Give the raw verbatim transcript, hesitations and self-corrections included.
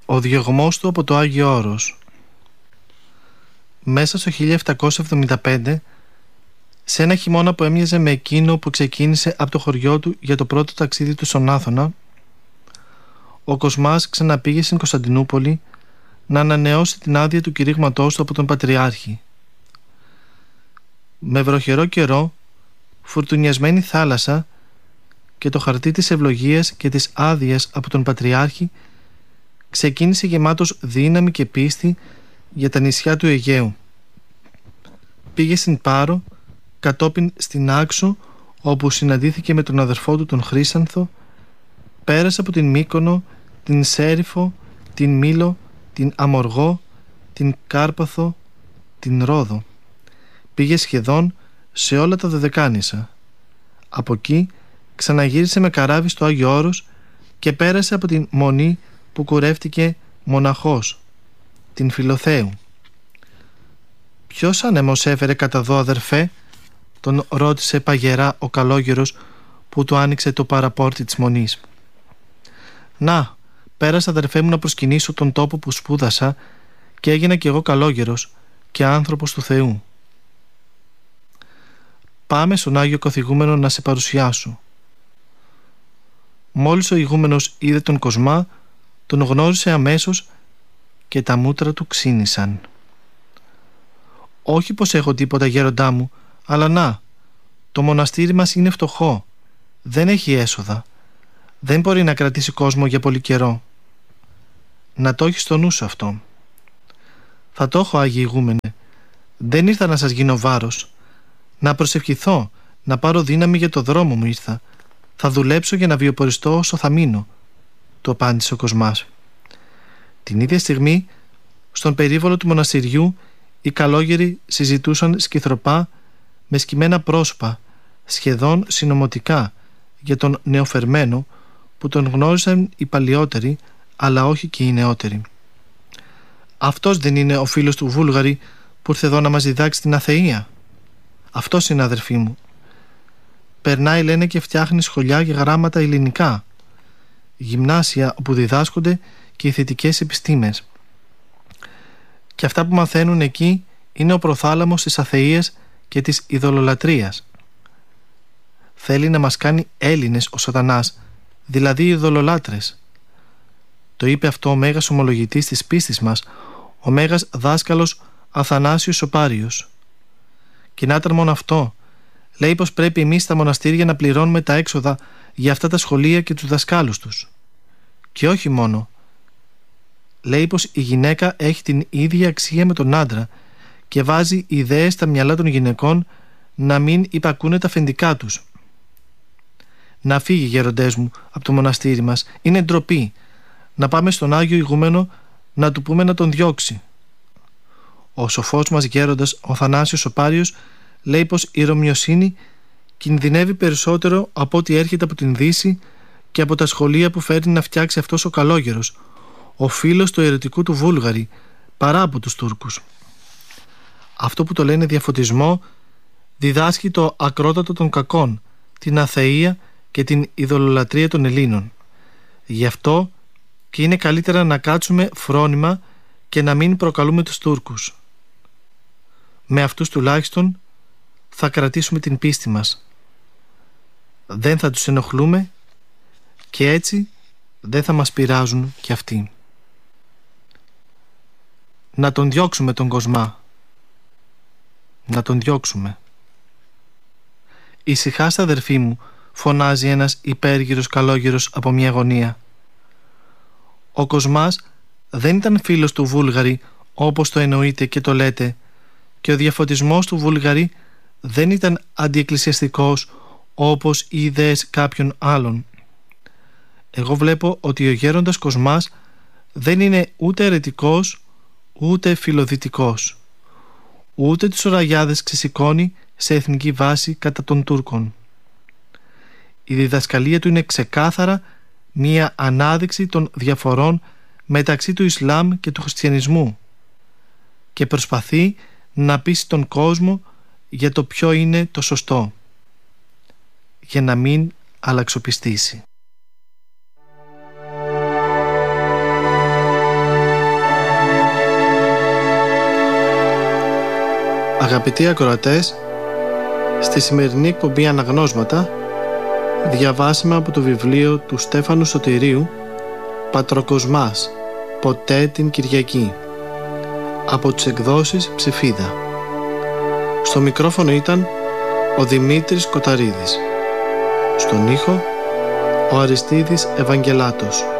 Ο διωγμός του από το Άγιο Όρος. Μέσα στο χίλια επτακόσια εβδομήντα πέντε, σε ένα χειμώνα που έμοιαζε με εκείνο που ξεκίνησε από το χωριό του για το πρώτο ταξίδι του στον Άθωνα, ο Κοσμάς ξαναπήγε στην Κωνσταντινούπολη να ανανεώσει την άδεια του κηρύγματός του από τον Πατριάρχη. Με βροχερό καιρό, φουρτουνιασμένη θάλασσα και το χαρτί της ευλογίας και της άδειας από τον Πατριάρχη, ξεκίνησε γεμάτος δύναμη και πίστη για τα νησιά του Αιγαίου. Πήγε στην Πάρο, κατόπιν στην Άξο, όπου συναντήθηκε με τον αδερφό του τον Χρύσανθο, πέρασε από την Μύκονο, την Σέριφο, την Μήλο, την Αμοργό, την Κάρπαθο, την Ρόδο. Πήγε σχεδόν σε όλα τα Δωδεκάνησα. Από εκεί ξαναγύρισε με καράβι στο Άγιο Όρος και πέρασε από την Μονή που κουρεύτηκε μοναχός, την Φιλοθέου. «Ποιος άνεμος έφερε κατά δω, αδερφέ?» τον ρώτησε παγερά ο καλόγερος που του άνοιξε το παραπόρτι της Μονής. «Να, πέρασα, αδερφέ μου, να προσκυνήσω τον τόπο που σπούδασα και έγινα κι εγώ καλόγερος και άνθρωπος του Θεού». «Πάμε στον Άγιο Καθηγούμενο να σε παρουσιάσω». Μόλις ο ηγούμενος είδε τον Κοσμά, τον γνώρισε αμέσως και τα μούτρα του ξύνησαν. «Όχι πως έχω τίποτα, γέροντά μου, αλλά να, το μοναστήρι μας είναι φτωχό, δεν έχει έσοδα, δεν μπορεί να κρατήσει κόσμο για πολύ καιρό. Να το έχεις στο νου σου αυτό». «Θα το έχω, Άγιε ηγούμενε, δεν ήρθα να σας γίνω βάρος, να προσευχηθώ, να πάρω δύναμη για το δρόμο μου ήρθα, θα δουλέψω για να βιοποριστώ όσο θα μείνω», του απάντησε ο Κοσμάς. Την ίδια στιγμή, στον περίβολο του μοναστηριού, οι καλόγεροι συζητούσαν σκυθροπά με σκυμμένα πρόσωπα, σχεδόν συνωμοτικά, για τον νεοφερμένο που τον γνώρισαν οι παλιότεροι, αλλά όχι και οι νεότεροι. «Αυτός δεν είναι ο φίλος του Βούλγαρη που ήρθε εδώ να μας διδάξει την αθεία?» «Αυτός είναι, αδερφή μου. Περνάει, λένε, και φτιάχνει σχολιά και γράμματα ελληνικά, γυμνάσια όπου διδάσκονται και οι θετικές επιστήμες. Και αυτά που μαθαίνουν εκεί είναι ο προθάλαμος της αθείας και της ειδωλολατρίας. Θέλει να μας κάνει Έλληνες ο σατανάς, δηλαδή ειδωλολάτρες». Το είπε αυτό ο μέγας ομολογητής της πίστης μας, ο μέγας δάσκαλος Αθανάσιος Σοπάριος. Και να ήταν μόνο αυτό, λέει πως πρέπει εμείς στα μοναστήρια να πληρώνουμε τα έξοδα για αυτά τα σχολεία και τους δασκάλους τους. Και όχι μόνο. Λέει πως η γυναίκα έχει την ίδια αξία με τον άντρα και βάζει ιδέες στα μυαλά των γυναικών να μην υπακούνε τα αφεντικά τους. «Να φύγει, γέροντές μου, από το μοναστήρι μας, είναι ντροπή. Να πάμε στον Άγιο Ηγούμενο να του πούμε να τον διώξει». Ο σοφός μας γέροντας, ο Θανάσιος ο Πάριος, λέει πως η ρωμιοσύνη κινδυνεύει περισσότερο από ό,τι έρχεται από την Δύση και από τα σχολεία που φέρνει να φτιάξει αυτός ο καλόγερος, ο φίλος του αιρετικού του Βούλγαρη, παρά από τους Τούρκους. Αυτό που το λένε διαφωτισμό διδάσκει το ακρότατο των κακών, την αθεία και την ειδωλολατρία των Ελλήνων. Γι' αυτό και είναι καλύτερα να κάτσουμε φρόνημα και να μην προκαλούμε τους Τούρκους. Με αυτούς τουλάχιστον θα κρατήσουμε την πίστη μας. Δεν θα τους ενοχλούμε και έτσι δεν θα μας πειράζουν κι αυτοί. Να τον διώξουμε τον Κοσμά. Να τον διώξουμε. «Ησυχάστε, αδερφοί μου», φωνάζει ένας υπέργυρος καλόγερος από μια γωνία. Ο Κοσμάς δεν ήταν φίλος του Βούλγαρη όπως το εννοείτε και το λέτε, και ο διαφωτισμός του Βούλγαρη δεν ήταν αντιεκκλησιαστικός όπως οι ιδέες κάποιων άλλων. Εγώ βλέπω ότι ο γέροντας Κοσμάς δεν είναι ούτε αιρετικός ούτε φιλοδυτικός, ούτε τους οραγιάδες ξεσηκώνει σε εθνική βάση κατά των Τούρκων. Η διδασκαλία του είναι ξεκάθαρα μία ανάδειξη των διαφορών μεταξύ του Ισλάμ και του χριστιανισμού και προσπαθεί να πείσει τον κόσμο για το ποιο είναι το σωστό, για να μην αλλαξοπιστήσει. Αγαπητοί ακροατές, στη σημερινή εκπομπή Αναγνώσματα διαβάσαμε από το βιβλίο του Στέφανου Σωτηρίου «Πατροκοσμάς, ποτέ την Κυριακή», από τις εκδόσεις Ψηφίδα. Στο μικρόφωνο ήταν ο Δημήτρης Κοταρίδης. Στον ήχο ο Αριστίδης Ευαγγελάτος.